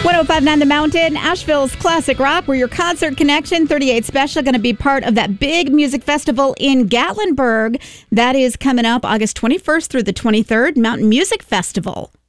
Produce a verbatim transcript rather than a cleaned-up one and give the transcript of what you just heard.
one oh five point nine The Mountain, Asheville's classic rock. We're your Concert Connection thirty-eight special, going to be part of that big music festival in Gatlinburg. That is coming up August twenty-first through the twenty-third, Mountain Music Festival.